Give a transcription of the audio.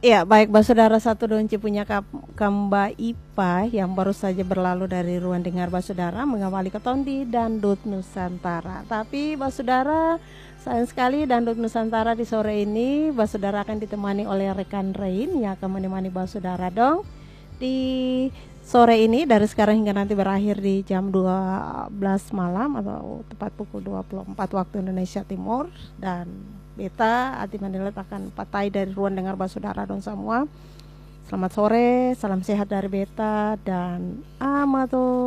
Ya, baik Basudara satu Donci punya Kamba Ipa yang baru saja berlalu dari ruang dengar Basudara mengawali Ketondi Dangdut Nusantara. Tapi Basudara, sayang sekali Dangdut Nusantara di sore ini Basudara akan ditemani oleh rekan Rain yang akan menemani Basudara dong di sore ini dari sekarang hingga nanti berakhir di jam 12 malam atau tepat pukul 24 waktu Indonesia Timur. Dan Beta Ati Mandilet akan patai dari ruang dengar Basudara dong semua. Selamat sore, salam sehat dari Beta dan Amato.